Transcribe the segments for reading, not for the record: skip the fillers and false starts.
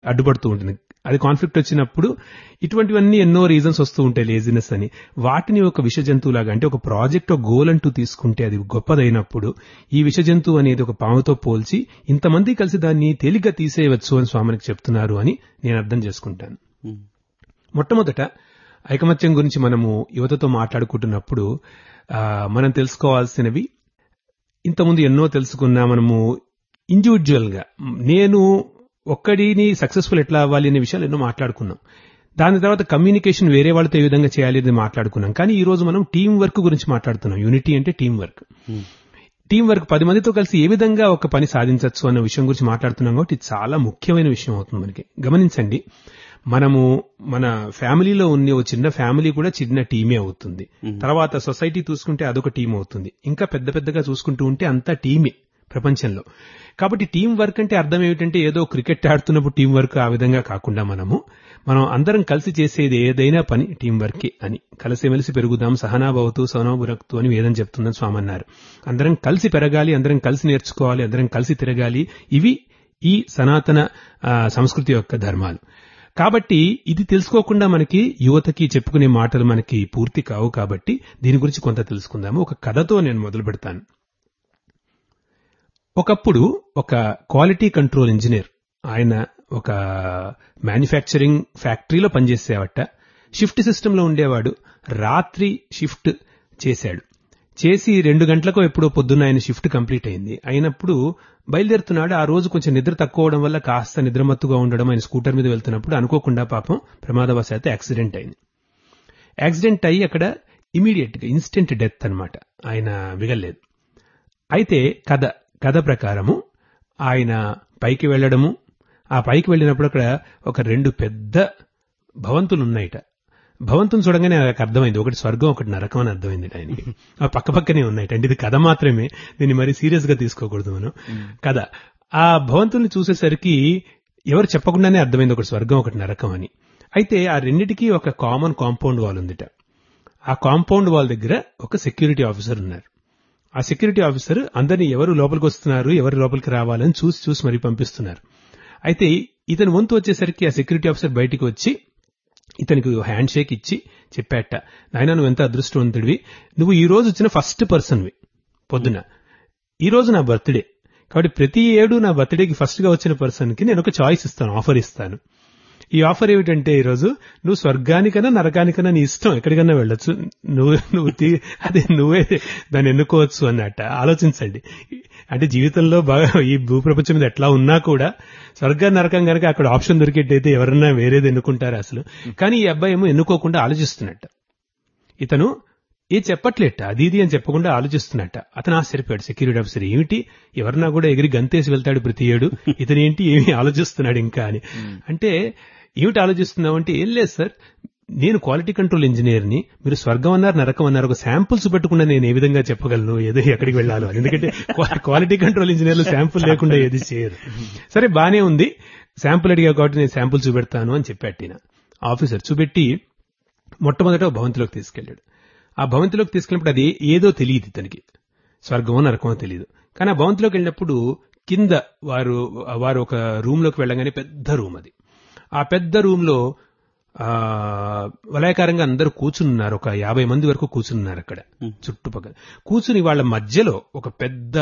అడ్డుపడుతూ ఉంటుంది. అది కాన్ఫ్లిక్ట్ వచ్చినప్పుడు ఇటువంటివన్నీ ఎన్నో రీజన్స్ వస్తూ ఉంటాయి, లేజినెస్ అని. వాటిని ఒక విష జంతువులాగా, అంటే ఒక ప్రాజెక్ట్, ఒక గోల్ అంటూ తీసుకుంటే అది గొప్పదైనప్పుడు ఈ విష జంతువు అనేది ఒక పాముతో పోల్చి ఇంతమంది కలిసి దాన్ని తేలిగ్గా తీసేయవచ్చు అని స్వామికి చెప్తున్నారు అని నేను అర్థం చేసుకుంటాను. మొట్టమొదట ఐకమత్యం గురించి మనము యువతతో మాట్లాడుకుంటున్నప్పుడు మనం తెలుసుకోవాల్సినవి ఇంతకుముందు ఎన్నో తెలుసుకున్నా. మనము ఇండివిజువల్ గా నేను ఒక్కడిని సక్సెస్ఫుల్ ఎట్లా అవ్వాలి అనే విషయాలు ఎన్నో మాట్లాడుకున్నాం. దాని తర్వాత కమ్యూనికేషన్ వేరే వాళ్ళతో ఏ విధంగా చేయాలి అనేది మాట్లాడుకున్నాం. కానీ ఈ రోజు మనం టీం వర్క్ గురించి మాట్లాడుతున్నాం. యూనిటీ అంటే టీం వర్క్. టీం వర్క్ 10 మందితో కలిసి ఏ విధంగా ఒక పని సాధించవచ్చు అన్న విషయం గురించి మాట్లాడుతున్నాం. కాబట్టి ఇది చాలా ముఖ్యమైన విషయం అవుతుంది మనకి. గమనించండి, మనము మన ఫ్యామిలీలో ఉన్న ఓ చిన్న ఫ్యామిలీ కూడా చిన్న టీమే అవుతుంది. తర్వాత సొసైటీ చూసుకుంటే అదొక టీం అవుతుంది. ఇంకా పెద్ద పెద్దగా చూసుకుంటూ ఉంటే అంతా టీమే ప్రపంచంలో. కాబట్టి టీం వర్క్ అంటే అర్థం ఏమిటంటే ఏదో క్రికెట్ ఆడుతున్నప్పుడు టీం వర్క్ ఆ విధంగా కాకుండా మనం అందరం కలిసి చేసేది ఏదైనా పని టీం వర్కే అని. కలిసిమెలిసి పెరుగుదాం, సహనాభవతు సహనోభురక్తు అని వేదం చెప్తుందని స్వామి అన్నారు. అందరం కలిసి పెరగాలి, అందరం కలిసి నేర్చుకోవాలి, అందరం కలిసి తిరగాలి. ఇవి ఈ సనాతన సంస్కృతి యొక్క ధర్మాలు. కాబట్టి ఇది తెలుసుకోకుండా మనకి యువతకి చెప్పుకునే మాటలు మనకి పూర్తి కావు. కాబట్టి దీని గురించి కొంత తెలుసుకుందాము. ఒక కథతో నేను మొదలు పెడతాను. ఒకప్పుడు ఒక క్వాలిటీ కంట్రోల్ ఇంజనీర్, ఆయన ఒక మ్యానుఫ్యాక్చరింగ్ ఫ్యాక్టరీలో పనిచేసేవాట. షిఫ్ట్ సిస్టంలో ఉండేవాడు. రాత్రి షిఫ్ట్ చేశాడు. చేసి 2 గంటలకు ఎప్పుడో పొద్దున్న ఆయన షిఫ్ట్ కంప్లీట్ అయింది. అయినప్పుడు బయలుదేరుతున్నాడు. ఆ రోజు కొంచెం నిద్ర తక్కువ అవడం వల్ల కాస్త నిద్రమత్తుగా ఉండడం, ఆయన స్కూటర్ మీద వెళ్తున్నప్పుడు అనుకోకుండా పాపం ప్రమాదవశాత్తు యాక్సిడెంట్ అయింది. యాక్సిడెంట్ అయ్యి అక్కడ ఇమీడియట్ గా ఇన్స్టెంట్ డెత్ అన్నమాట. ఆయన మిగల్లేదు. అయితే కథ ప్రకారము ఆయన పైకి వెళ్లడము, ఆ పైకి వెళ్ళినప్పుడు అక్కడ ఒక 2 పెద్ద భవంతులు ఉన్నాయిట. భవంతుని చూడగానే నాకు అర్థమైంది, ఒకటి స్వర్గం ఒకటి నరకం అని అర్థమైంది ఆయనకి. ఆ పక్కనే ఉన్నాయిట. అంటే ఇది కథ మాత్రమే, దీన్ని మరి సీరియస్ గా తీసుకోకూడదు మనం. కథ ఆ భవంతుల్ని చూసేసరికి ఎవరు చెప్పకుండానే అర్థమైంది ఒకటి స్వర్గం ఒకటి నరకం అని. అయితే ఆ రెండిటికి ఒక కామన్ కాంపౌండ్ వాల్ ఉందిట. ఆ కాంపౌండ్ వాల్ దగ్గర ఒక సెక్యూరిటీ ఆఫీసర్ ఉన్నారు. ఆ సెక్యూరిటీ ఆఫీసర్ అందరినీ ఎవరు లోపలికి వస్తున్నారు, ఎవరు లోపలికి రావాలని చూసి మరి పంపిస్తున్నారు. అయితే ఇతని వంతు వచ్చేసరికి ఆ సెక్యూరిటీ ఆఫీసర్ బయటికి వచ్చి ఇతనికి హ్యాండ్ షేక్ ఇచ్చి చెప్పాట, నాయనా నువ్వు ఎంత అదృష్టవంతుడివి, నువ్వు ఈ రోజు వచ్చిన ఫస్ట్ పర్సన్వి పొద్దున. ఈ రోజు నా బర్త్డే, కాబట్టి ప్రతి ఏడు నా బర్త్డేకి ఫస్ట్ గా వచ్చిన పర్సన్ కి నేను ఒక చాయిస్ ఇస్తాను, ఆఫర్ ఇస్తాను. ఈ ఆఫర్ ఏమిటంటే ఈరోజు నువ్వు స్వర్గానికన్నా నరకానికన్నా నీ ఇష్టం, ఎక్కడికన్నా వెళ్ళొచ్చు, నువ్వే దాన్ని ఎన్నుకోవచ్చు అన్నట్ట. ఆలోచించండి. అంటే జీవితంలో బాగా ఈ భూప్రపంచం మీద ఎట్లా ఉన్నా కూడా స్వర్గం నరకం కనుక అక్కడ ఆప్షన్ దొరికేటైతే ఎవరన్నా వేరేది ఎన్నుకుంటారా అసలు? కానీ ఈ అబ్బాయి ఏమో ఎన్నుకోకుండా ఆలోచిస్తున్నట్ట. ఇతను చెప్పట్లేట, అది ఇది అని చెప్పకుండా ఆలోచిస్తున్నట్ట. అతను ఆశ్చర్యపోయాడు. సెక్యూరిటీ ఆఫీసర్ ఏమిటి, ఎవరన్నా కూడా ఎగిరి గంతేసి వెళ్తాడు ప్రతి ఏడు, ఇతనేంటి ఏమి ఆలోచిస్తున్నాడు ఇంకా అని. అంటే ఏమిటి ఆలోచిస్తున్నావు అంటే, ఏం లేదు సార్, నేను క్వాలిటీ కంట్రోల్ ఇంజనీర్ని, మీరు స్వర్గం అన్నారు నరకం అన్నారు, ఒక శాంపుల్స్ పెట్టకుండా నేను ఏ విధంగా చెప్పగలను ఏదో ఎక్కడికి వెళ్ళాలో అని. ఎందుకంటే క్వాలిటీ కంట్రోల్ ఇంజనీర్లు శాంపుల్ లేకుండా ఏది చేయరు. సరే బానే ఉంది, శాంపుల్ అడిగా కాబట్టి నేను శాంపుల్ చూపెడతాను అని చెప్పాడు. ఆఫీసర్ చూపెట్టి మొట్టమొదట భవంతిలోకి తీసుకెళ్లాడు. ఆ భవంతిలోకి తీసుకెళ్ళినప్పుడు అది ఏదో తెలియదు ఇతనికి, స్వర్గమో నరకమో తెలియదు. కానీ ఆ భవంతిలోకి వెళ్ళినప్పుడు కింద వారు ఒక రూమ్ లోకి వెళ్ళగానే పెద్ద రూమ్ అది. ఆ పెద్ద రూమ్ లో వలయకారంగా అందరూ కూర్చున్నారు. ఒక 50 మంది వరకు కూర్చున్నారు అక్కడ చుట్టుపక్కల. కూర్చుని వాళ్ళ మధ్యలో ఒక పెద్ద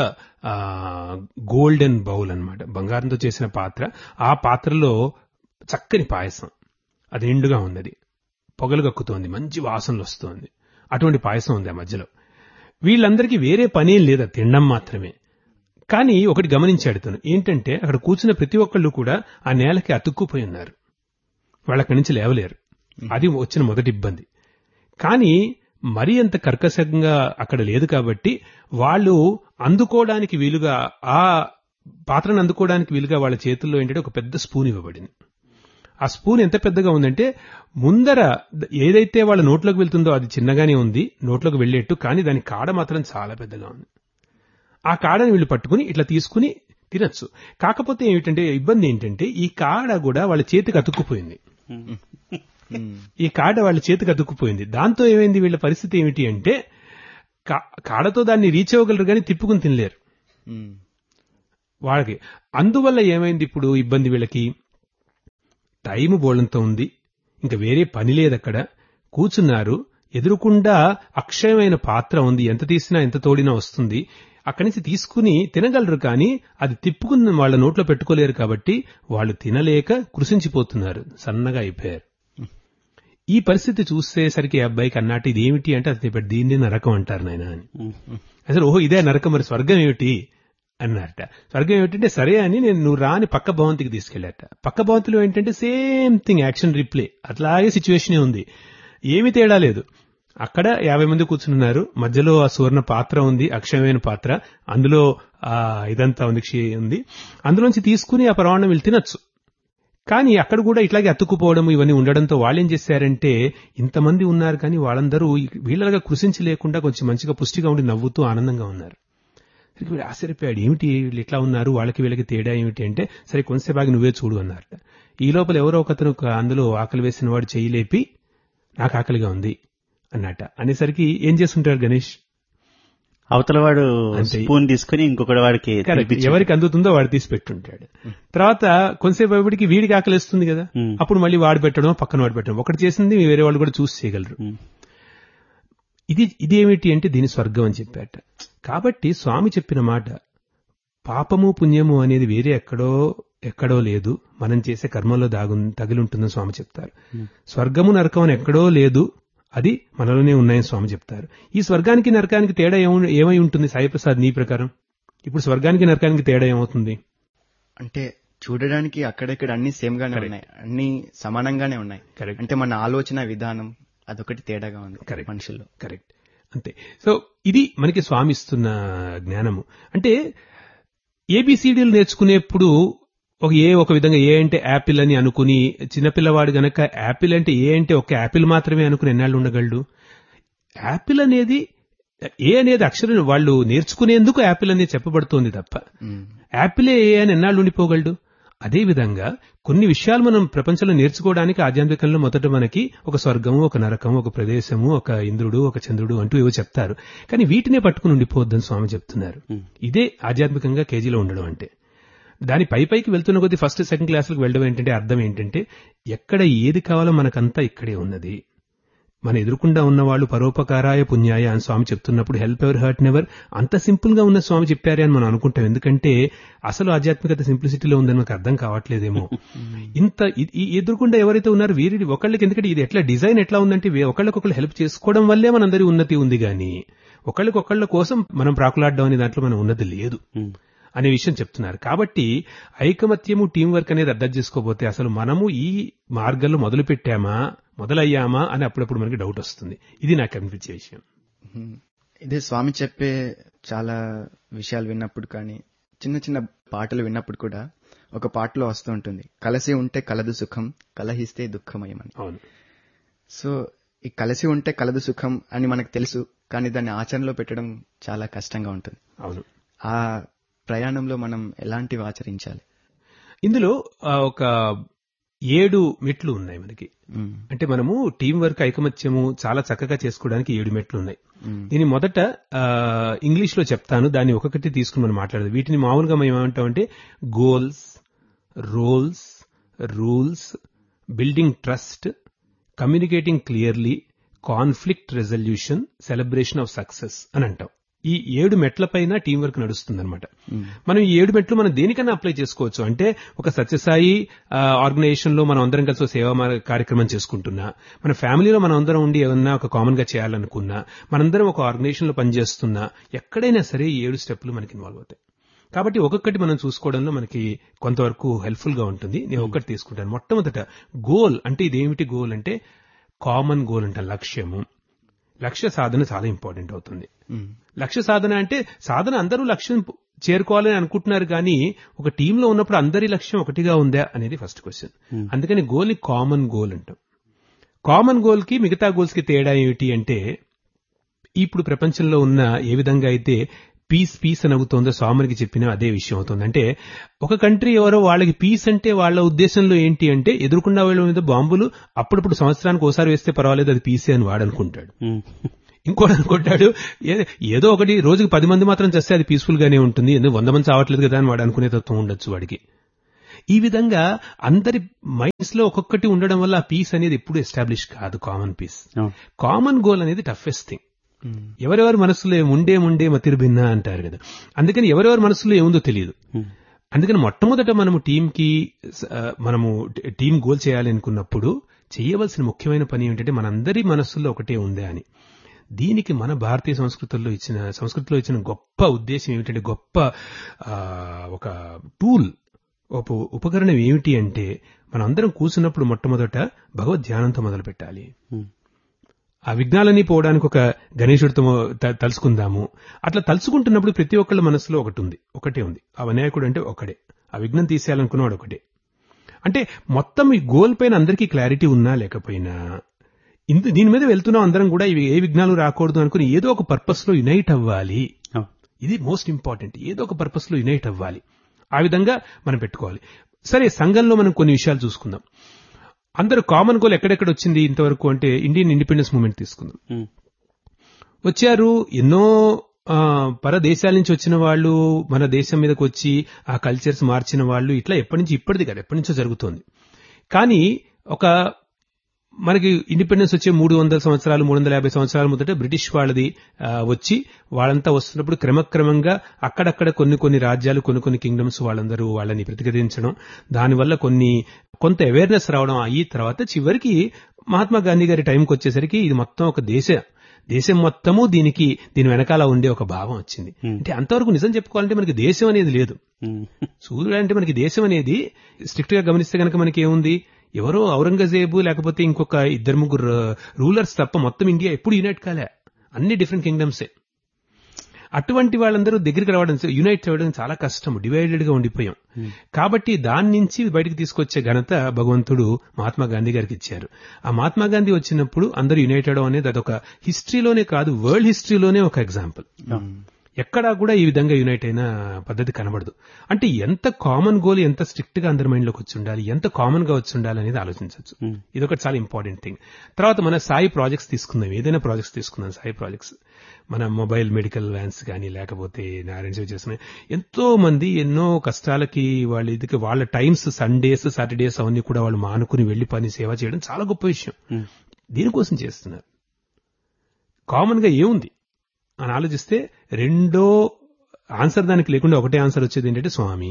గోల్డెన్ బౌల్ అన్నమాట, బంగారంతో చేసిన పాత్ర. ఆ పాత్రలో చక్కని పాయసం, అది నిండుగా ఉన్నది, పొగలు కక్కుతోంది, మంచి వాసనలు వస్తోంది. అటువంటి పాయసం ఉంది ఆ మధ్యలో. వీళ్ళందరికీ వేరే పనేం లేదా, తినడం మాత్రమే. కానీ ఒకటి గమనించాడు తను, ఏంటంటే అక్కడ కూర్చున్న ప్రతి ఒక్కళ్ళు కూడా ఆ నేలకి అతుక్కుపోయి ఉన్నారు. వాళ్ళక్కడి నుంచి లేవలేరు. అది వచ్చిన మొదటి ఇబ్బంది. కానీ మరీ అంత కర్కశంగా అక్కడ లేదు కాబట్టి వాళ్ళు అందుకోవడానికి వీలుగా, ఆ పాత్రను అందుకోవడానికి వీలుగా వాళ్ళ చేతుల్లో ఏంటంటే ఒక పెద్ద స్పూన్ ఇవ్వబడింది. ఆ స్పూన్ ఎంత పెద్దగా ఉందంటే ముందర ఏదైతే వాళ్ళ నోట్లోకి వెళ్తుందో అది చిన్నగానే ఉంది, నోట్లోకి వెళ్ళేట్టు. కానీ దాని కాడ మాత్రం చాలా పెద్దగా ఉంది. ఆ కాడని వీళ్ళు పట్టుకుని ఇట్లా తీసుకుని తినొచ్చు. కాకపోతే ఏమిటంటే ఇబ్బంది ఏంటంటే ఈ కాడ కూడా వాళ్ళ చేతికి అతుక్కుపోయింది. ఈ కాడ వాళ్ళ చేతికి అతుక్కుపోయింది. దాంతో ఏమైంది, వీళ్ళ పరిస్థితి ఏమిటి అంటే కాడతో దాన్ని రీచ్ అవ్వగలరు కానీ తిప్పుకుని తినలేరు వాళ్ళకి. అందువల్ల ఏమైంది ఇప్పుడు ఇబ్బంది వీళ్ళకి, టైం బోళంతో ఉంది, ఇంకా వేరే పని లేదక్కడ, కూర్చున్నారు, ఎదురుకుండా అక్షయమైన పాత్ర ఉంది, ఎంత తీసినా ఎంత తోడినా వస్తుంది, అక్కడి నుంచి తీసుకుని తినగలరు, కానీ అది తిప్పుకుని వాళ్ళ నోట్లో పెట్టుకోలేరు, కాబట్టి వాళ్ళు తినలేక కృషించిపోతున్నారు, సన్నగా అయిపోయారు. ఈ పరిస్థితి చూసేసరికి అబ్బాయికి అన్నట్టు ఇది ఏమిటి అంటే అది దీన్ని నరకం అంటారు నాయన అని. అసలు ఓహో ఇదే నరకం, మరి స్వర్గం ఏమిటి అన్నారట. స్వర్గం ఏమిటంటే సరే అని నువ్వు రాని పక్క భవంతికి తీసుకెళ్లారట. పక్క భవంతిలో ఏంటంటే సేమ్ థింగ్, యాక్షన్ రిప్లే, అట్లాగే సిచ్యువేషనే ఉంది, ఏమీ తేడా లేదు. అక్కడ 50 మంది కూర్చున్నారు, మధ్యలో ఆ సువర్ణ పాత్ర ఉంది, అక్షయమైన పాత్ర, అందులో ఇదంతా ఉంది, అందులోంచి తీసుకుని ఆ పరమాన్నం వీళ్ళు తినొచ్చు. కానీ అక్కడ కూడా ఇట్లాగే అతుక్కుపోవడం ఇవన్నీ ఉండడంతో వాళ్ళేం చేశారంటే, ఇంతమంది ఉన్నారు కానీ వాళ్ళందరూ వీళ్ళగా కృషించి లేకుండా కొంచెం మంచిగా పుష్టిగా ఉండి నవ్వుతూ ఆనందంగా ఉన్నారు. వీడు ఆశ్చర్యపోయాడు, ఏమిటి వీళ్ళు ఇట్లా ఉన్నారు, వాళ్ళకి వీళ్ళకి తేడా ఏమిటి అంటే, సరే కొంతసేపు ఆగి నువ్వే చూడు అన్నారట. ఈ లోపల ఎవరో ఒకతను అందులో ఆకలి వేసిన వాడు చెయ్యి లేపి నాకు ఆకలిగా ఉంది అన్నట. అనేసరికి ఏం చేస్తుంటారు గణేష్, అవతల వాడు స్పూన్ తీసుకుని ఇంకొకటి వాడికి ఎవరికి అందుతుందో వాడు తీసి పెట్టుంటాడు. తర్వాత కొంతసేపు అప్పటికి వీడికి ఆకలిస్తుంది కదా, అప్పుడు మళ్ళీ వాడు పెట్టడం, పక్కన వాడు పెట్టడం, ఒకటి చేసింది వేరే వాళ్ళు కూడా చూసి చేయగలరు. ఇదేమిటి అంటే దీని స్వర్గం అని చెప్పాట. కాబట్టి స్వామి చెప్పిన మాట, పాపము పుణ్యము అనేది వేరే ఎక్కడో లేదు, మనం చేసే కర్మలో తగిలుంటుందని స్వామి చెప్తారు. స్వర్గము నరకం అని ఎక్కడో లేదు, అది మనలోనే ఉన్నాయని స్వామి చెప్తారు. ఈ స్వర్గానికి నరకానికి తేడా ఏమై ఉంటుంది సాయిప్రసాద్ నీ ప్రకారం? ఇప్పుడు స్వర్గానికి నరకానికి తేడా ఏమవుతుంది అంటే, చూడడానికి అక్కడెక్కడ అన్ని సేమ్ గానే ఉన్నాయి, అన్ని సమానంగానే ఉన్నాయి. అంటే మన ఆలోచన విధానం అదొకటి తేడాగా ఉంది మనుషుల్లో. కరెక్ట్, అంతే. సో ఇది మనకి స్వామి ఇస్తున్న జ్ఞానము. అంటే ఏబిసిడీలు నేర్చుకునేప్పుడు ఒక విధంగా ఏ అంటే యాపిల్ అని అనుకుని, చిన్నపిల్లవాడు గనక యాపిల్ అంటే ఏ అంటే ఒక యాపిల్ మాత్రమే అనుకుని ఎన్నాళ్ళు ఉండగలడు? యాపిల్ అనేది ఏ అనేది అక్షరం వాళ్ళు నేర్చుకునేందుకు యాపిల్ అనేది చెప్పబడుతోంది తప్ప యాపిలే ఏ అని ఎన్నాళ్ళు ఉండిపోగలడు? అదేవిధంగా కొన్ని విషయాలు మనం ప్రపంచంలో నేర్చుకోవడానికి ఆధ్యాత్మికంలో మొదట మనకి ఒక స్వర్గము, ఒక నరకము, ఒక ప్రదేశము, ఒక ఇంద్రుడు, ఒక చంద్రుడు అంటూ ఏవో చెప్తారు. కానీ వీటినే పట్టుకుని ఉండిపోవద్దని స్వామి చెప్తున్నారు. ఇదే ఆధ్యాత్మికంగా కేజీలో ఉండడం అంటే. దాని పైకి వెళ్తున్న కొద్దీ ఫస్ట్ సెకండ్ క్లాసులకు వెళ్ళడం ఏంటంటే అర్థం ఏంటంటే, ఎక్కడ ఏది కావాలో మనకంతా ఇక్కడే ఉన్నది. మన ఎదురుకుండా ఉన్నవాళ్ళు పరోపకారాయ పుణ్యాయ అని స్వామి చెప్తున్నప్పుడు హెల్ప్ ఎవర్ హర్ట్ నెవర్ అంత సింపుల్ గా ఉన్న స్వామి చెప్పారే అని మనం అనుకుంటాం. ఎందుకంటే అసలు ఆధ్యాత్మికత సింప్లిసిటీలో ఉందని మనకు అర్థం కావట్లేదేమో. ఇంత ఎదురుకుండా ఎవరైతే ఉన్నారో వీరి ఒకళ్ళకి, ఎందుకంటే ఇది ఎట్లా డిజైన్ ఎట్లా ఉందంటే ఒకళ్ళకొకళ్ళు హెల్ప్ చేసుకోవడం వల్లే మనందరి ఉన్నతి ఉంది, గాని ఒకళ్ళకొకళ్ళ కోసం మనం ప్రాకులాడడం అనే దాంట్లో మనం ఉన్నది లేదు అనే విషయం చెప్తున్నారు. కాబట్టి ఐకమత్యము, టీం వర్క్ అనేది అర్థం చేసుకోబోతే అసలు మనము ఈ మార్గంలో మొదలయ్యామా అని అప్పుడప్పుడు మనకి డౌట్ వస్తుంది. ఇది నాకు అనిపించే విషయం. ఇదే స్వామి చెప్పే చాలా విషయాలు విన్నప్పుడు కానీ, చిన్న చిన్న పాటలు విన్నప్పుడు కూడా ఒక పాటలో వస్తూ ఉంటుంది, కలిసి ఉంటే కలదు సుఖం, కలహిస్తే దుఃఖమయమని. అవును. సో ఈ కలిసి ఉంటే కలదు సుఖం అని మనకు తెలుసు, కానీ దాన్ని ఆచరణలో పెట్టడం చాలా కష్టంగా ఉంటుంది. అవును. ఆ ప్రయాణంలో మనం ఎలాంటివి ఆచరించాలి? ఇందులో ఒక 7 మెట్లు ఉన్నాయి మనకి. అంటే మనము టీం వర్క్, ఐకమత్యము చాలా చక్కగా చేసుకోవడానికి 7 మెట్లు ఉన్నాయి. దీని మొదట ఇంగ్లీష్ లో చెప్తాను, దాన్ని ఒక్కొక్కటి తీసుకుని మనం మాట్లాడదు. వీటిని మామూలుగా మేము ఏమంటామంటే goals, roles, rules, building trust, communicating clearly, conflict resolution, celebration of success అని అంటాం. ఈ 7 మెట్ల పైన టీం వర్క్ నడుస్తుందన్నమాట. మనం ఈ 7 మెట్లు మనం దేనికన్నా అప్లై చేసుకోవచ్చు. అంటే ఒక సత్యసాయి ఆర్గనైజేషన్ లో మనం అందరం కలిసి సేవా కార్యక్రమం చేసుకుంటున్నా, మన ఫ్యామిలీలో మనం అందరం ఉండి ఏమన్నా ఒక కామన్ గా చేయాలనుకున్నా, మనందరం ఒక ఆర్గనైజేషన్ లో పనిచేస్తున్నా, ఎక్కడైనా సరే 7 స్టెప్లు మనకి ఇన్వాల్వ్ అవుతాయి. కాబట్టి ఒక్కొక్కటి మనం చూసుకోవడంలో మనకి కొంతవరకు హెల్ప్ఫుల్ గా ఉంటుంది. నేను ఒక్కటి తీసుకుంటాను. మొట్టమొదట గోల్ అంటే ఇదేమిటి? గోల్ అంటే కామన్ గోల్ అంటే లక్ష్య సాధన చాలా ఇంపార్టెంట్ అవుతుంది. లక్ష్య సాధన అంటే సాధన అందరూ లక్ష్యం చేరుకోవాలని అనుకుంటున్నారు, కానీ ఒక టీంలో ఉన్నప్పుడు అందరి లక్ష్యం ఒకటిగా ఉందా అనేది ఫస్ట్ క్వశ్చన్. అందుకని గోల్ని కామన్ గోల్ అంటాం. కామన్ గోల్ కి మిగతా గోల్స్ కి తేడా ఏమిటి అంటే, ఇప్పుడు ప్రపంచంలో ఉన్న ఏ విధంగా అయితే పీస్ అని అవుతుందో స్వామికి చెప్పిన అదే విషయం అవుతుంది. అంటే ఒక కంట్రీ ఎవరో వాళ్ళకి పీస్ అంటే వాళ్ళ ఉద్దేశంలో ఏంటి అంటే, ఎదురుకుండా వాళ్ళ మీద బాంబులు అప్పుడప్పుడు సంవత్సరానికి ఒకసారి వేస్తే పర్వాలేదు, అది పీసే అని వాడు అనుకుంటాడు. ఇంకోటి అనుకుంటాడు ఏదో ఒకటి రోజుకి 10 మంది మాత్రం చేస్తే అది పీస్ఫుల్ గానే ఉంటుంది, ఎందుకు 100 మంది చావట్లేదు కదా అని వాడు అనుకునే తత్వం ఉండొచ్చు వాడికి. ఈ విధంగా అందరి మైండ్స్ లో ఒక్కొక్కటి ఉండడం వల్ల ఆ పీస్ అనేది ఎప్పుడు ఎస్టాబ్లిష్ కాదు. కామన్ పీస్, కామన్ గోల్ అనేది టఫెస్ట్ థింగ్. ఎవరెవరి మనసులో ముండే మతిర్ భిన్న అంటారు కదా, అందుకని ఎవరెవరి మనసులో ఏముందో తెలియదు. అందుకని మొట్టమొదట మనము టీం గోల్ చేయాలి అనుకున్నప్పుడు చేయవలసిన ముఖ్యమైన పని ఏమిటంటే మనందరి మనస్సుల్లో ఒకటే ఉందే అని. దీనికి మన భారతీయ సంస్కృతిలో ఇచ్చిన గొప్ప ఉద్దేశం ఏమిటంటే, గొప్ప ఒక టూల్, ఉపకరణం ఏమిటి అంటే, మనం అందరం కూర్చున్నప్పుడు మొట్టమొదట భగవద్ ధ్యానంతో మొదలు పెట్టాలి. ఆ విఘ్నాలన్నీ పోవడానికి ఒక గణేశుడితో తలుచుకుందాము. అట్లా తలుచుకుంటున్నప్పుడు ప్రతి ఒక్కళ్ళ మనసులో ఒకటే ఉంది. ఆ వినాయకుడు అంటే ఒకడే, ఆ విఘ్నం తీసేయాలనుకున్నవాడు ఒకటే. అంటే మొత్తం ఈ గోల్ పైన అందరికీ క్లారిటీ ఉన్నా లేకపోయినా దీని మీద వెళ్తున్నాం అందరం కూడా, ఇవి ఏ విఘ్నాలు రాకూడదు అనుకుని ఏదో ఒక పర్పస్ లో యునైట్ అవ్వాలి. ఇది మోస్ట్ ఇంపార్టెంట్. ఏదో ఒక పర్పస్ లో యునైట్ అవ్వాలి. ఆ విధంగా మనం పెట్టుకోవాలి. సరే, సంఘంలో మనం కొన్ని విషయాలు చూసుకుందాం. అందరూ కామన్ గోల్ ఎక్కడెక్కడ వచ్చింది ఇంతవరకు అంటే, ఇండియన్ ఇండిపెండెన్స్ మూవ్మెంట్ తీసుకుందాం. వచ్చారు ఎన్నో పరదేశాల నుంచి వచ్చిన వాళ్ళు, మన దేశం మీదకి వచ్చి ఆ కల్చర్స్ మార్చిన వాళ్ళు, ఇట్లా ఎప్పటి నుంచి ఇప్పటిది కాదు, ఎప్పటి నుంచో జరుగుతోంది. కానీ మనకి ఇండిపెండెన్స్ వచ్చే 300 సంవత్సరాలు 350 సంవత్సరాల ముందట బ్రిటిష్ వాళ్ళది వచ్చి, వాళ్ళంతా వస్తున్నప్పుడు క్రమక్రమంగా అక్కడక్కడ కొన్ని రాజ్యాలు, కొన్ని కింగ్డమ్స్ వాళ్ళందరూ వాళ్ళని ప్రతిఘటించడం, దానివల్ల కొంత అవేర్నెస్ రావడం అయ్యి తర్వాత చివరికి మహాత్మా గాంధీ గారి టైంకి వచ్చేసరికి ఇది మొత్తం ఒక దేశం మొత్తము దీని వెనకాల ఉండే ఒక భావం వచ్చింది. అంటే అంతవరకు నిజం చెప్పుకోవాలంటే మనకి దేశం అనేది లేదు. సూర్యుడు అంటే మనకి దేశం అనేది స్ట్రిక్ట్ గా గమనిస్తే కనుక మనకి ఏముంది, ఎవరో ఔరంగజేబు లేకపోతే ఇంకొక 2-3 రూలర్స్ తప్ప మొత్తం ఇండియా ఎప్పుడు యునైట్ కాలే. అన్ని డిఫరెంట్ కింగ్డమ్సే. అటువంటి వాళ్ళందరూ దగ్గరికి రావడం, యునైట్ అవ్వడం చాలా కష్టం, డివైడెడ్ గా ఉండిపోయాం. కాబట్టి దాని నుంచి బయటకు తీసుకొచ్చే ఘనత భగవంతుడు మహాత్మా గాంధీ గారికి ఇచ్చారు. ఆ మహాత్మా గాంధీ వచ్చినప్పుడు అందరూ యునైట్ అవడం అనేది అదొక హిస్టరీలోనే కాదు, వరల్డ్ హిస్టరీలోనే ఒక ఎగ్జాంపుల్. ఎక్కడా కూడా ఈ విధంగా యునైట్ అయిన పద్ధతి కనబడదు. అంటే ఎంత కామన్ గోల్, ఎంత స్ట్రిక్ట్ గా అందరి మైండ్ లోకి వచ్చి ఉండాలి, ఎంత కామన్ గా వచ్చి ఉండాలి అనేది ఆలోచించవచ్చు. ఇదొకటి చాలా ఇంపార్టెంట్ థింగ్. తర్వాత మన సాయి ప్రాజెక్ట్స్ తీసుకుందాం, ఏదైనా ప్రాజెక్ట్స్ తీసుకుందాం. సాయి ప్రాజెక్ట్స్, మన మొబైల్ మెడికల్ వ్యాన్స్ కానీ లేకపోతే అరేంజ్ చేస్తున్నాయి. ఎంతో మంది ఎన్నో కష్టాలకి వాళ్ళ టైమ్స్, సండేస్ సాటర్డేస్ అవన్నీ కూడా వాళ్ళు మానుకుని వెళ్లి పని సేవ చేయడం చాలా గొప్ప విషయం. దీనికోసం చేస్తున్నారు. కామన్ గా ఏముంది అని ఆలోచిస్తే రెండో ఆన్సర్ దానికి లేకుండా ఒకటే ఆన్సర్ వచ్చేది ఏంటంటే స్వామి.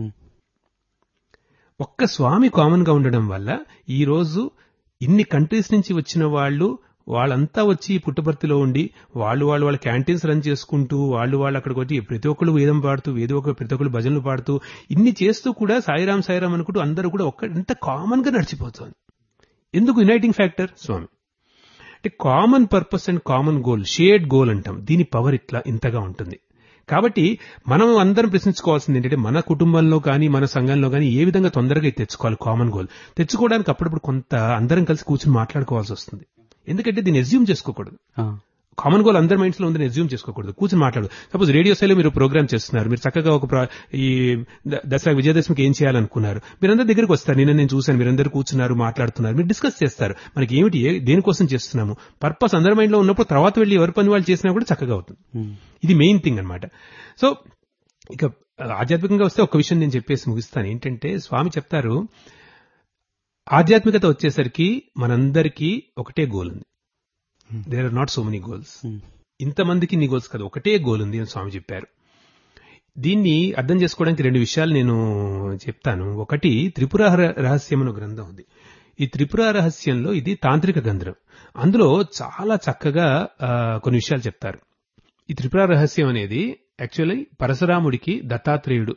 ఒక్క స్వామి కామన్ గా ఉండడం వల్ల ఈ రోజు ఇన్ని కంట్రీస్ నుంచి వచ్చిన వాళ్ళంతా వచ్చి పుట్టపర్తిలో ఉండి వాళ్ళ క్యాంటీన్స్ రన్ చేసుకుంటూ వాళ్ళు అక్కడికి వచ్చి ప్రతి ఒక్కరు వేదం పాడుతూ ప్రతి ఒక్కరు భజనలు పాడుతూ ఇన్ని చేస్తూ కూడా సాయిరాం అనుకుంటూ అందరూ కూడా ఎంత కామన్ గా నడిచిపోతుంది. ఎందుకు? యునైటింగ్ ఫ్యాక్టర్ స్వామి. అంటే common purpose and common goal, shared goal అంటాం. దీని పవర్ ఇంతగా ఉంటుంది. కాబట్టి మనం అందరం ప్రశ్నించుకోవాల్సింది ఏంటంటే, మన కుటుంబంలో కానీ మన సంఘంలో కానీ ఏ విధంగా తొందరగా తెచ్చుకోవాలి కామన్ గోల్. తెచ్చుకోవడానికి అప్పుడప్పుడు కొంత అందరం కలిసి కూర్చొని మాట్లాడుకోవాల్సి వస్తుంది. ఎందుకంటే దీన్ని ఎస్యూమ్ చేసుకోకూడదు. కామన్ గోల్ అందరి మైండ్స్ లో ఉందని ఎస్యూమ్ చేసుకోకూడదు, కూర్చొని మాట్లాడు. సపోజ్ రేడియో స్థాయిలో మీరు ప్రోగ్రామ్ చేస్తున్నారు, మీరు చక్కగా ఈ దసరా విజయదశమికి ఏం చేయాలనుకున్నారు, మీరందరి దగ్గరికి వస్తారు. నేను చూశాను, మీరందరూ కూర్చున్నారు, మాట్లాడుతున్నారు, మీరు డిస్కస్ చేస్తారు. మనకి ఏమిటి, దేనికోసం చేస్తున్నాము, పర్పస్ అందరి మైండ్ లో ఉన్నప్పుడు తర్వాత వెళ్ళి ఎవరి పని వాళ్ళు చేసినా కూడా చక్కగా అవుతుంది. ఇది మెయిన్ థింగ్ అన్నమాట. సో ఇక ఆధ్యాత్మికంగా వస్తే ఒక విషయం నేను చెప్పేసి ముగిస్తాను. ఏంటంటే స్వామి చెప్తారు, ఆధ్యాత్మికత వచ్చేసరికి మనందరికీ ఒకటే గోల్ ఉంది. There are not so many goals. ఇంతమందికి ఇన్ని గోల్స్ కాదు, ఒకటే గోల్ ఉంది అని స్వామి చెప్పారు. దీన్ని అర్థం చేసుకోవడానికి 2 విషయాలు నేను చెప్తాను. ఒకటి, త్రిపుర రహస్యం అనే గ్రంథం ఉంది. ఈ త్రిపుర రహస్యంలో ఇది తాంత్రిక గ్రంథం. అందులో చాలా చక్కగా కొన్ని విషయాలు చెప్తారు. ఈ త్రిపుర రహస్యం అనేది యాక్చువల్లీ పరశురాముడికి దత్తాత్రేయుడు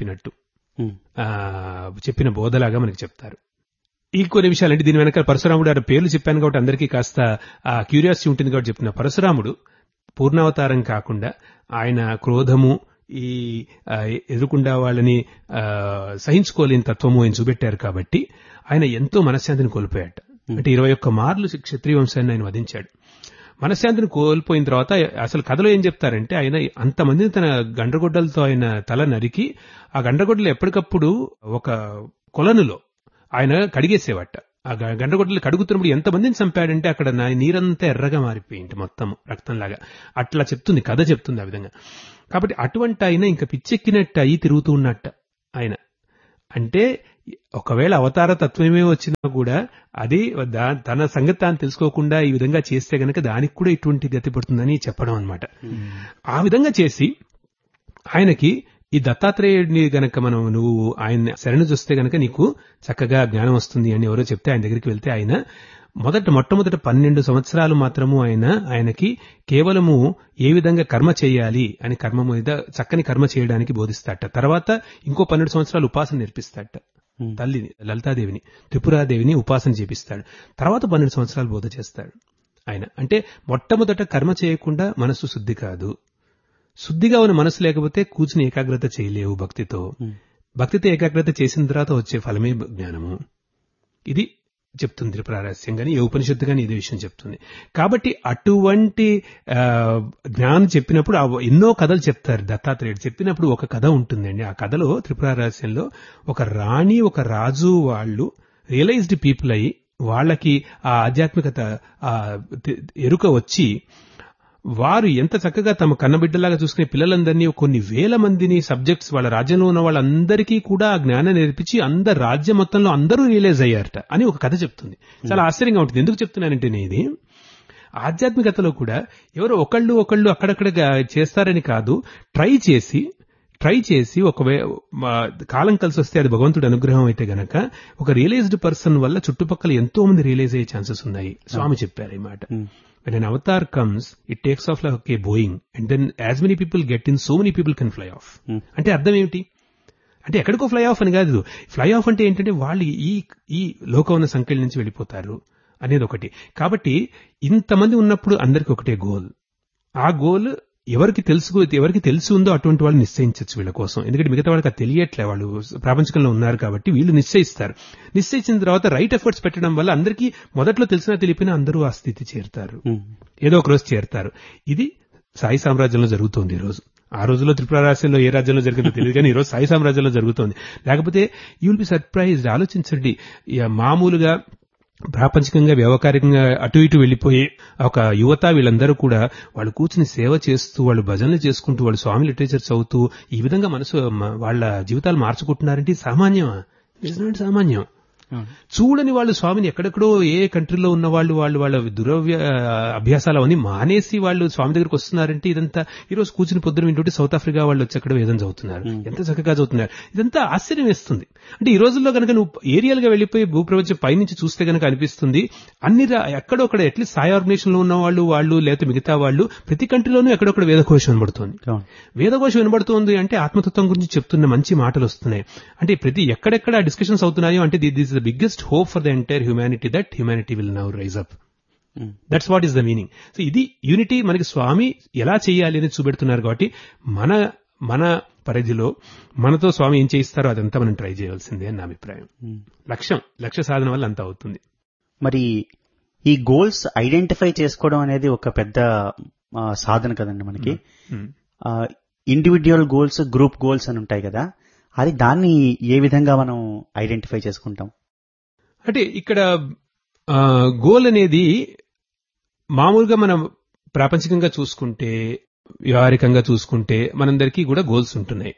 చెప్పిన బోధలాగా మనకి చెప్తారు. ఈ కొన్ని విషయాలు అంటే దీని వెనకాల పరశురాముడు ఆ పేర్లు చెప్పాను కాబట్టి అందరికీ కాస్త క్యూరియాసిటీ ఉంటుంది కాబట్టి చెప్తున్నా. పరశురాముడు పూర్ణావతారం కాకుండా ఆయన క్రోధము, ఈ ఎదురుకుండా వాళ్ళని సహించుకోలేని తత్వము ఆయన చూపెట్టారు కాబట్టి ఆయన ఎంతో మనశ్శాంతిని కోల్పోయాట. అంటే 21 మార్లు క్షత్రియ వంశాన్ని ఆయన వధించాడు. మనశ్శాంతిని కోల్పోయిన తర్వాత అసలు కథలో ఏం చెప్తారంటే, ఆయన అంతమందిని తన గండ్రగొడ్డలతో ఆయన తల నరికి ఆ గండ్రగొడ్డలు ఎప్పటికప్పుడు ఒక కొలనులో ఆయన కడిగేసేవాట. ఆ గండ్రగొడ్డలు కడుగుతున్నప్పుడు ఎంతమందిని చంపాడంటే అక్కడ నీరంతా ఎర్రగా మారిపోయింది, మొత్తం రక్తంలాగా. అట్లా చెప్తుంది కథ, చెప్తుంది ఆ విధంగా. కాబట్టి అటువంటి ఆయన ఇంకా పిచ్చెక్కినట్టు అయి తిరుగుతూ ఉన్నట్ట ఆయన. అంటే ఒకవేళ అవతార తత్వమే వచ్చినా కూడా అది తన సంగతి తాను తెలుసుకోకుండా ఈ విధంగా చేస్తే గనక దానికి కూడా ఇటువంటి గతి పడుతుందని చెప్పడం అనమాట. ఆ విధంగా చేసి ఆయనకి ఈ దత్తాత్రేయుడిని గనక నువ్వు ఆయన శరణు చూస్తే గనక నీకు చక్కగా జ్ఞానం వస్తుంది అని ఎవరో చెప్తే ఆయన దగ్గరికి వెళ్తే ఆయన మొట్టమొదట 12 సంవత్సరాలు మాత్రము ఆయనకి కేవలము ఏ విధంగా కర్మ చేయాలి అని కర్మ మీద చక్కని కర్మ చేయడానికి బోధిస్తాట. తర్వాత ఇంకో 12 సంవత్సరాలు ఉపాసన నేర్పిస్తాట. తల్లిని లలితాదేవిని త్రిపురాదేవిని ఉపాసన చేపిస్తాడు. తర్వాత 12 సంవత్సరాలు బోధ చేస్తాడు ఆయన. అంటే మొట్టమొదట కర్మ చేయకుండా మనస్సు శుద్ధి కాదు. శుద్ధిగా ఉన్న మనసు లేకపోతే కూర్చుని ఏకాగ్రత చేయలేవు భక్తితో. భక్తితో ఏకాగ్రత చేసిన తర్వాత వచ్చే ఫలమే జ్ఞానము. ఇది చెప్తుంది త్రిపురారహస్యం గాని ఏ ఉపనిషత్తు గాని ఇదే విషయం చెప్తుంది. కాబట్టి అటువంటి జ్ఞానం చెప్పినప్పుడు ఎన్నో కథలు చెప్తారు. దత్తాత్రేయుడు చెప్పినప్పుడు ఒక కథ ఉంటుందండి. ఆ కథలో త్రిపురారహస్యంలో ఒక రాణి ఒక రాజు వాళ్ళు రియలైజ్డ్ పీపుల్ అయ్యి వాళ్ళకి ఆ ఆధ్యాత్మికత ఎరుక వచ్చి వారు ఎంత చక్కగా తమ కన్నబిడ్డలాగా చూసుకునే పిల్లలందరినీ కొన్ని వేల మందిని సబ్జెక్ట్స్ వాళ్ళ రాజ్యంలో ఉన్న వాళ్ళందరికీ కూడా ఆ జ్ఞానం నేర్పించి అందరు రాజ్యం మొత్తంలో అందరూ రియలైజ్ అయ్యారట అని ఒక కథ చెప్తుంది. చాలా ఆశ్చర్యంగా ఉంటుంది. ఎందుకు చెప్తున్నానంటే ఇది ఆధ్యాత్మికతలో కూడా ఎవరో ఒకళ్ళు అక్కడక్కడ చేస్తారని కాదు, ట్రై చేసి కాలం కలిసి వస్తే అది భగవంతుడి అనుగ్రహం అయితే గనక ఒక రియలైజ్డ్ పర్సన్ వల్ల చుట్టుపక్కల ఎంతో మంది రియలైజ్ అయ్యే ఛాన్సెస్ ఉన్నాయి. స్వామి చెప్పారు ఈ మాట. When an avatar comes, it takes off like a Boeing, and then as many people get in, so many people can fly off. అంటే అర్థం ఏమిటి? అంటే ఎక్కడికో ఫ్లై ఆఫ్ అని కాదు. ఫ్లై ఆఫ్ అంటే ఏంటంటే వాళ్ళు ఈ లోకవన సంఖ్యల నుంచి వెళ్ళిపోతారు అనేది ఒకటి. కాబట్టి ఇంతమంది ఉన్నప్పుడు అందరికి ఒకటే గోల్. ఆ గోల్ ఎవరికి తెలుసు ఉందో అటువంటి వాళ్ళు నిశ్చయించవచ్చు వీళ్ళ కోసం. ఎందుకంటే మిగతా వాళ్ళకి అది తెలియట్లే, వాళ్ళు ప్రాపంచికంలో ఉన్నారు కాబట్టి వీళ్ళు నిశ్చయిస్తారు. నిశ్చయించిన తర్వాత రైట్ ఎఫర్ట్స్ పెట్టడం వల్ల అందరికీ మొదట్లో తెలిసినా తెలిపినా అందరూ ఆ స్థితి చేరుతారు, ఏదో ఒక రోజు చేరుతారు. ఇది సాయి సామ్రాజ్యంలో జరుగుతోంది ఈ రోజు. ఆ రోజుల్లో త్రిపురారహస్యంలో ఏ రాజ్యంలో జరిగిందో తెలియదు, కానీ ఈ రోజు సాయి సామ్రాజ్యంలో జరుగుతోంది. లేకపోతే యూ విల్ బి సర్ప్రైజ్డ్. ఆలోచించండి, మామూలుగా ప్రాపంచికంగా వ్యవహారికంగా అటు ఇటు వెళ్లిపోయి ఒక యువత వీళ్ళందరూ కూడా వాళ్ళు కూర్చుని సేవ చేస్తూ వాళ్ళు భజనలు చేసుకుంటూ వాళ్ళు స్వామి లిటరేచర్ చదువుతూ ఈ విధంగా వాళ్ళ జీవితాలు మార్చుకుంటున్నారంటే సామాన్యమా? ఇట్స్ నాట్ సామాన్యం. చూడని వాళ్ళు స్వామిని ఎక్కడెక్కడో ఏ కంట్రీలో ఉన్న వాళ్ళ దురవ్య అభ్యాసాలు అవన్నీ మానేసి వాళ్ళు స్వామి దగ్గరికి వస్తున్నారంటే ఇదంతా ఈరోజు కూర్చుని పొద్దున వింటుంటే సౌత్ ఆఫ్రికా వాళ్ళు వచ్చి అక్కడ వేదం చదువుతున్నారు, ఎంత చక్కగా చదువుతున్నారు. ఇదంతా ఆశ్చర్యం వేస్తుంది. అంటే ఈ రోజుల్లో కనుక నువ్వు ఏరియాల్ గా వెళ్లిపోయి భూప్రపంచం పైనుంచి చూస్తే కనుక అనిపిస్తుంది ఎక్కడొక్కడ అట్లీస్ట్ సాయి ఆర్గనైజేషన్ లో ఉన్న వాళ్ళు లేకపోతే మిగతా వాళ్ళు ప్రతి కంట్రీలోనూ ఎక్కడొక్కడ వేదకోశం వినబడుతోంది. వేదకోశం వినబడుతోంది అంటే ఆత్మతత్వం గురించి చెప్తున్న మంచి మాటలు వస్తున్నాయి. అంటే ఎక్కడెక్కడ డిస్కషన్స్ అవుతున్నాయో అంటే this the biggest hope for the entire humanity, that humanity will now rise up. That's what is the meaning. So ఇది యూనిటీ మనకి స్వామి ఎలా చేయాలి అని చూపెడుతున్నారు. కాబట్టి మన పరిధిలో మనతో స్వామి ఏం చేయిస్తారో అదంతా మనం ట్రై చేయవలసిందే అని నా అభిప్రాయం. లక్ష్య సాధన వల్ల అంతా అవుతుంది. మరి ఈ గోల్స్ ఐడెంటిఫై చేసుకోవడం అనేది ఒక పెద్ద సాధన కదండి మనకి. ఇండివిడ్యువల్ గోల్స్, గ్రూప్ గోల్స్ అని ఉంటాయి కదా, అది దాన్ని ఏ విధంగా మనం ఐడెంటిఫై చేసుకుంటాం? అంటే ఇక్కడ గోల్ అనేది మామూలుగా మనం ప్రాపంచికంగా చూసుకుంటే, వ్యవహారికంగా చూసుకుంటే మనందరికీ కూడా గోల్స్ ఉంటున్నాయి.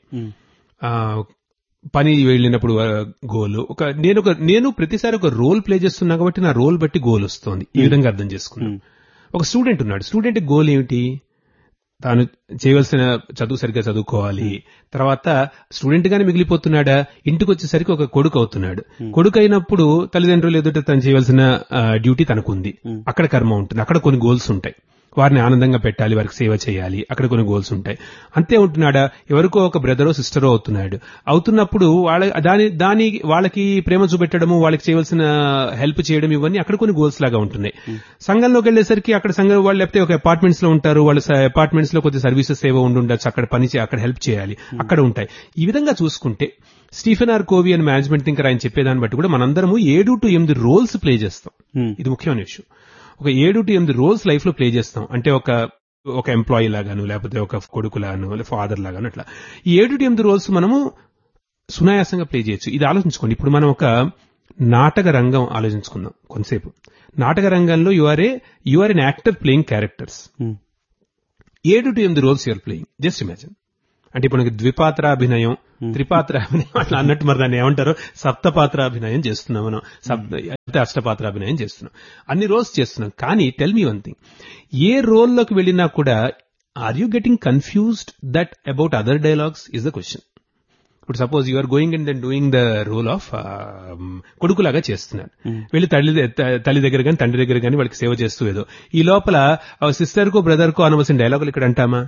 పని వెళ్ళినప్పుడు గోల్, నేను ప్రతిసారి ఒక రోల్ ప్లే చేస్తున్నా కాబట్టి నా రోల్ బట్టి గోల్ వస్తుంది. ఈ విధంగా అర్థం చేసుకున్నాను. ఒక స్టూడెంట్ ఉన్నాడు, స్టూడెంట్ గోల్ ఏమిటి? తాను చేయవలసిన చదువు సరిగ్గా చదువుకోవాలి. తర్వాత స్టూడెంట్ గానే మిగిలిపోతున్నాడా, ఇంటికి వచ్చేసరికి ఒక కొడుకు అవుతున్నాడు. కొడుకు అయినప్పుడు తల్లిదండ్రులు ఎదుట తను చేయవలసిన డ్యూటీ తనకుంది. అక్కడ కర్మ ఉంటుంది, అక్కడ కొన్ని గోల్స్ ఉంటాయి. వారిని ఆనందంగా పెట్టాలి, వారికి సేవ చేయాలి, అక్కడ కొన్ని గోల్స్ ఉంటాయి. అంతే ఉంటున్నాడా, ఎవరికో ఒక బ్రదరో సిస్టరో అవుతున్నప్పుడు వాళ్ళకి ప్రేమ చూపెట్టడము, వాళ్ళకి చేయవలసిన హెల్ప్ చేయడం, ఇవన్నీ అక్కడ కొన్ని గోల్స్ లాగా ఉంటున్నాయి. సంఘంలోకి వెళ్లేసరికి అక్కడ సంఘం వాళ్ళు లేకపోతే ఒక అపార్ట్మెంట్స్ లో ఉంటారు, వాళ్ళ అపార్ట్మెంట్స్ లో కొద్ది సర్వీసెస్ ఏవో ఉండొచ్చు, అక్కడ అక్కడ హెల్ప్ చేయాలి, అక్కడ ఉంటాయి. ఈ విధంగా చూసుకుంటే స్టీఫెన్ ఆర్ కోవీ అని మేనేజ్మెంట్ థింకర్ ఆయన చెప్పేదాన్ని బట్టి కూడా మనందరము 7 to 8 రోల్స్ ప్లే చేస్తాం. ఇది ముఖ్యమైన విషయం. ఒక 7 to 8 రోల్స్ లైఫ్ లో ప్లే చేస్తాం. అంటే ఒక ఎంప్లాయీ లాగాను, లేకపోతే ఒక కొడుకులాగాను, లేదా ఫాదర్ లాగాను, అట్లా ఈ 7 to 8 రోల్స్ మనము సునాయాసంగా ప్లే చేయొచ్చు. ఇది ఆలోచించుకోండి. ఇప్పుడు మనం ఒక నాటక రంగం ఆలోచించుకుందాం కొంతసేపు. నాటక రంగంలో you are an actor playing characters. 7 to 8 roles you're playing. Just imagine. అంటే ఇప్పుడు మనకి ద్విపాత్రాభినయం, త్రిపాత్రాభినయం అట్లా అన్నట్టు మరి దాన్ని ఏమంటారు, సప్తపాత్రాభినయం చేస్తున్నాం మనం, అష్టపాత్రాభినయం చేస్తున్నాం, అన్ని రోల్స్ చేస్తున్నాం. కానీ టెల్ మీ వన్ థింగ్, ఏ రోల్లోకి వెళ్ళినా కూడా are you getting confused that about other dialogues is the question. ఇప్పుడు suppose you are going and then doing the role of కొడుకులాగా చేస్తున్నారు, వెళ్ళి తల్లి దగ్గర కానీ తండ్రి దగ్గర కానీ వాళ్ళకి సేవ చేస్తూ ఏదో, ఈ లోపల సిస్టర్ కో బ్రదర్ కో అనవలసిన డైలాగులు ఇక్కడ అంటామా?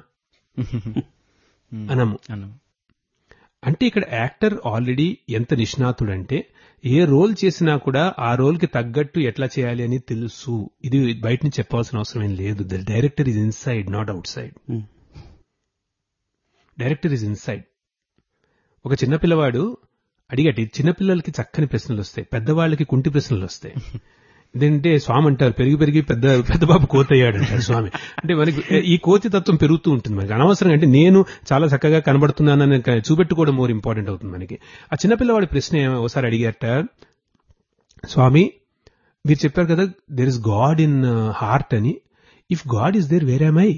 అనము. అంటే ఇక్కడ యాక్టర్ ఆల్రెడీ ఎంత నిష్ణాతుడంటే ఏ రోల్ చేసినా కూడా ఆ రోల్ కి తగ్గట్టు ఎట్లా చేయాలి అని తెలుసు. ఇది బయట నుంచి చెప్పాల్సిన అవసరం ఏం లేదు. The director is inside, not out side. Director is inside. ఒక చిన్నపిల్లవాడు అడిగటి, చిన్నపిల్లలకి చక్కని ప్రశ్నలు వస్తాయి, పెద్దవాళ్ళకి కుంటి ప్రశ్నలు వస్తాయి. ఏంటంటే స్వామి అంటారు, పెరిగి పెరిగి పెద్ద బాబు కోతయ్యాడు అంటారు స్వామి. అంటే మనకి ఈ కోతి తత్వం పెరుగుతూ ఉంటుంది మనకి అనవసరంగా. అంటే నేను చాలా చక్కగా కనబడుతున్నానని చూపెట్టుకోవడం మోర్ ఇంపార్టెంట్ అవుతుంది మనకి. ఆ చిన్నపిల్లవాడి ప్రశ్న ఒకసారి అడిగారట, స్వామి మీరు చెప్పారు కదా there is God in heart అని, if God is there wear am I?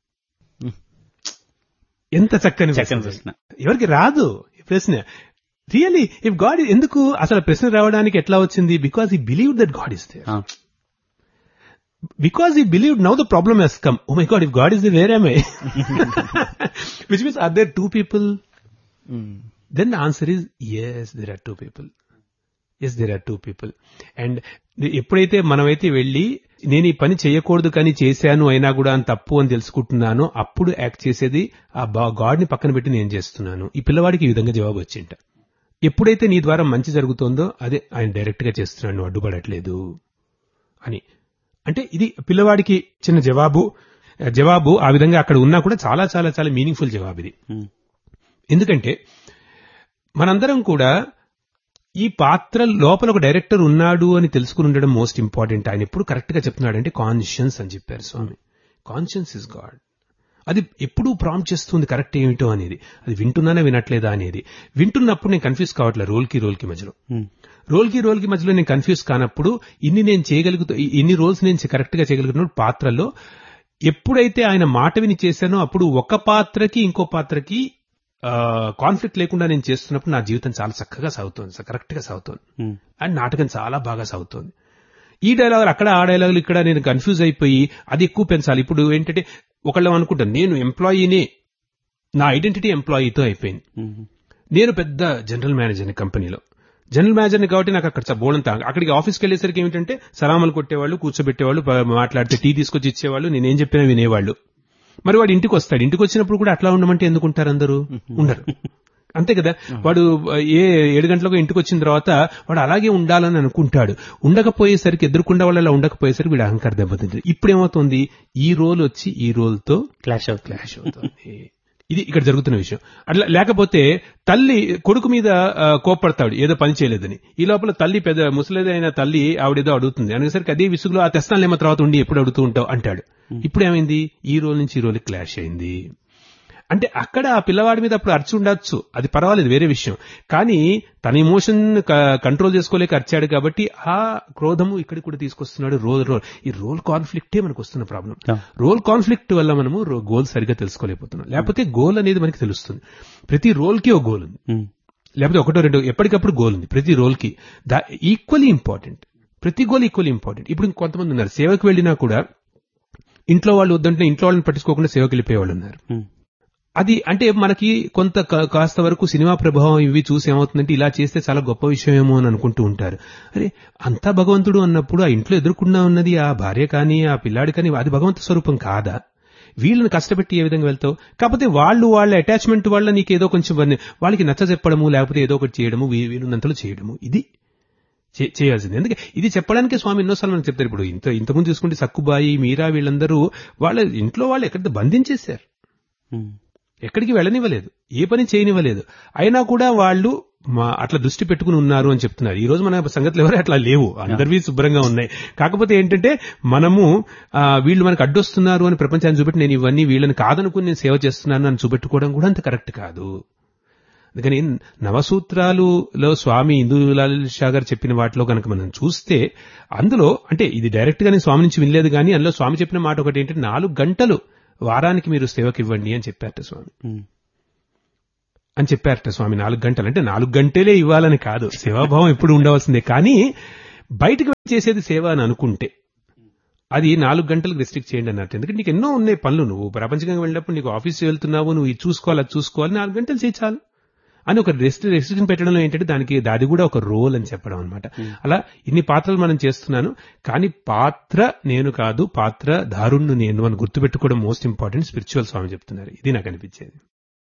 ఎంత చక్కని ప్రశ్న, ఎవరికి రాదు ఈ ప్రశ్న. రియలీ ఇఫ్ గాడ్, ఎందుకు అసలు ప్రశ్న రావడానికి ఎట్లా వచ్చింది? Because he believed that God is there. Because he believed, now the problem Hess come. Oh my God, if God is there wear am I? Which means are there two people? Then the answer is yes, there are two people. Yes, there are two people. And ఎప్పుడైతే మనమైతే వెళ్ళి నేను ఈ పని చేయకూడదు కానీ చేశాను అయినా కూడా అని తప్పు అని తెలుసుకుంటున్నానో అప్పుడు యాక్ట్ చేసేది ఆ గాడ్ ని పక్కన పెట్టి నేను చేస్తున్నాను. ఈ పిల్లవాడికి ఈ విధంగా జవాబు వచ్చింట. ఎప్పుడైతే నీ ద్వారా మంచి జరుగుతోందో అదే ఆయన డైరెక్ట్ గా చేస్తున్నాడు, నువ్వు అడ్డుపడట్లేదు అని. అంటే ఇది పిల్లవాడికి చిన్న జవాబు ఆ విధంగా అక్కడ ఉన్నా కూడా చాలా చాలా చాలా మీనింగ్ఫుల్ జవాబు ఇది. ఎందుకంటే మనందరం కూడా ఈ పాత్ర లోపల ఒక డైరెక్టర్ ఉన్నాడు అని తెలుసుకుని ఉండడం మోస్ట్ ఇంపార్టెంట్. ఆయన ఎప్పుడు కరెక్ట్ గా చెప్తున్నాడంటే కాన్షియన్స్ అని చెప్పారు స్వామి. Conscience is God. అది ఎప్పుడూ ప్రాంప్ట్ చేస్తుంది కరెక్ట్ ఏమిటో అనేది. అది వింటున్నానా వినట్లేదా అనేది. వింటున్నప్పుడు నేను కన్ఫ్యూజ్ కావట్లేదు రోల్కి మధ్యలో. రోల్కి మధ్యలో నేను కన్ఫ్యూజ్ కానప్పుడు ఇన్ని రోల్స్ నేను కరెక్ట్ గా చేయగలుగుతున్నప్పుడు పాత్రల్లో ఎప్పుడైతే ఆయన మాట విని చేశానో అప్పుడు ఒక పాత్రకి ఇంకో పాత్రకి కాన్ఫ్లిక్ట్ లేకుండా నేను చేస్తున్నప్పుడు నా జీవితం చాలా చక్కగా సాగుతోంది, కరెక్ట్ గా సాగుతోంది. అండ్ నాటకం చాలా బాగా సాగుతోంది. ఈ డైలాగులు అక్కడ, ఆ డైలాగులు ఇక్కడ నేను కన్ఫ్యూజ్ అయిపోయి అది ఎక్కువ పెంచాలి. ఇప్పుడు ఏంటంటే ఒకళ్ళు అనుకుంటాను నేను ఎంప్లాయీనే, నా ఐడెంటిటీ ఎంప్లాయీతో అయిపోయింది. నేను పెద్ద జనరల్ మేనేజర్ని కంపెనీలో, జనరల్ మేనేజర్ని కాబట్టి నాకు అక్కడ బోలంతా. అక్కడికి ఆఫీస్కి వెళ్ళేసరికి ఏమిటంటే సలాములు కొట్టేవాళ్ళు, కూర్చోబెట్టేవాళ్ళు, మాట్లాడితే టీ తీసుకొచ్చి ఇచ్చేవాళ్ళు, నేనేం చెప్పినా వినేవాళ్ళు. మరి వాడు ఇంటికి వస్తాడు, ఇంటికి వచ్చినప్పుడు కూడా అట్లా ఉండమంటే ఎందుకుంటారు అందరూ? ఉండరు. అంతే కదా. వాడు 7 గంటలకు ఇంటికి వచ్చిన తర్వాత వాడు అలాగే ఉండాలని అనుకుంటాడు. ఉండకపోయేసరికి, ఎదురుకుండా వాళ్ళు అలా ఉండకపోయేసరికి వీడు అహంకారం దెబ్బతింటుంది. ఇప్పుడు ఏమవుతుంది, ఈ రోల్ వచ్చి ఈ రోల్తో క్లాష్ అవుతుంది. ఇది ఇక్కడ జరుగుతున్న విషయం. అట్లా లేకపోతే తల్లి కొడుకు మీద కోప్పడతాడు ఏదో పని చేయలేదని. ఈ లోపల తల్లి పెద్ద ముసలిదైన తల్లి ఆవిడేదో అడుగుతుంది అనేసరికి అదే విసుగులో ఆ తెస్తానులేమో తర్వాత ఉండి ఎప్పుడు అడుగుతూ ఉంటావు అంటాడు. ఇప్పుడు ఏమైంది, ఈ రోల్ నుంచి ఈ రోల్ క్లాష్ అయింది. అంటే అక్కడ ఆ పిల్లవాడి మీద అప్పుడు అరిచి ఉండొచ్చు, అది పర్వాలేదు, వేరే విషయం. కానీ తన ఎమోషన్ కంట్రోల్ చేసుకోలేక అరిచాడు కాబట్టి ఆ క్రోధము ఇక్కడికి కూడా తీసుకొస్తున్నాడు. ఈ రోల్ కాన్ఫ్లిక్టే మనకు వస్తున్న ప్రాబ్లం. రోల్ కాన్ఫ్లిక్ట్ వల్ల మనము గోల్ సరిగ్గా తెలుసుకోలేకపోతున్నాం. లేకపోతే గోల్ అనేది మనకి తెలుస్తుంది. ప్రతి రోల్ కి ఒక గోల్ ఉంది, లేకపోతే ఒకటో రెండో ఎప్పటికప్పుడు గోల్ ఉంది ప్రతి రోల్ కి. ఈక్వల్లీ ఇంపార్టెంట్, ప్రతి గోల్ ఈక్వల్లీ ఇంపార్టెంట్. ఇప్పుడు కొంతమంది ఉన్నారు సేవకు వెళ్ళినా కూడా ఇంట్లో వాళ్ళు వద్దంటే ఇంట్లో వాళ్ళని పట్టించుకోకుండా సేవకు వెళ్ళిపోయే వాళ్ళు ఉన్నారు. అది అంటే మనకి కొంత కాస్త వరకు సినిమా ప్రభావం ఇవి చూసి ఏమవుతుందంటే ఇలా చేస్తే చాలా గొప్ప విషయం ఏమో అని అనుకుంటూ ఉంటారు. అరే అంతా భగవంతుడు అన్నప్పుడు ఆ ఇంట్లో ఎదుర్కొన్నా ఉన్నది ఆ భార్య కానీ ఆ పిల్లాడి కానీ అది భగవంతు స్వరూపం కాదా? వీళ్ళని కష్టపెట్టి ఏ విధంగా వెళ్తావు? కాకపోతే వాళ్ళ అటాచ్మెంట్ వల్ల నీకేదో కొంచెం వాళ్ళకి నచ్చ చెప్పడము, లేకపోతే ఏదో ఒకటి చేయడము, వీలున్నంతలో చేయడము, ఇది చేయాల్సింది. ఎందుకంటే ఇది చెప్పడానికే స్వామి ఎన్నోసార్లు మనకు చెప్తారు. ఇప్పుడు ఇంతకుముందు చూసుకుంటే సక్కుబాయి, మీరా వీళ్ళందరూ వాళ్ళ ఇంట్లో వాళ్ళు ఎక్కడ బంధించేశారు, ఎక్కడికి వెళ్ళనివ్వలేదు, ఏ పని చేయనివ్వలేదు. అయినా కూడా వాళ్ళు అట్లా దృష్టి పెట్టుకుని ఉన్నారు అని చెప్తున్నారు. ఈ రోజు మన సంగతులు ఎవరు అట్లా లేవు, అందరివి శుభ్రంగా ఉన్నాయి. కాకపోతే ఏంటంటే మనము వీళ్ళు మనకు అడ్డొస్తున్నారు అని ప్రపంచాన్ని చూపెట్టి నేను ఇవన్నీ వీళ్ళని కాదనుకుని నేను సేవ చేస్తున్నాను అని చూపెట్టుకోవడం కూడా అంత కరెక్ట్ కాదు. అందుకని నవసూత్రాలులో స్వామి ఇందూలాల్ షా గారు చెప్పిన వాటిలో కనుక మనం చూస్తే అందులో అంటే ఇది డైరెక్ట్ గా నేను స్వామి నుంచి వినలేదు కానీ అందులో స్వామి చెప్పిన మాట ఒకటి ఏంటంటే 4 గంటలు వారానికి మీరు సేవకి ఇవ్వండి అని చెప్పారట స్వామి. అని చెప్పారట స్వామి. 4 గంటలు అంటే 4 గంటలే ఇవ్వాలని కాదు, సేవాభావం ఎప్పుడు ఉండవలసిందే. కానీ బయటకు వెళ్ళి చేసేది సేవ అని అనుకుంటే అది 4 గంటలకు రెస్ట్రిక్ట్ చేయండి అన్నట్టు. ఎందుకంటే నీకు ఎన్నో ఉన్నాయి పనులు, నువ్వు ప్రపంచంగా వెళ్ళినప్పుడు నీకు ఆఫీస్ వెళ్తున్నావు, నువ్వు ఇది చూసుకోవాలి అది చూసుకోవాలి, 4 గంటలు చేయి చాలు అని ఒక రెస్ట్రిక్షన్ పెట్టడంలో ఏంటంటే దానికి అది కూడా ఒక రోల్ అని చెప్పడం అనమాట. అలా ఇన్ని పాత్రలు మనం చేస్తున్నాను, కానీ పాత్ర నేను కాదు, పాత్ర దారుణ్ణు నేను అని గుర్తుపెట్టుకోవడం మోస్ట్ ఇంపార్టెంట్. స్పిరిచువల్ స్వామి చెప్తున్నారు. ఇది నాకు అనిపించేది.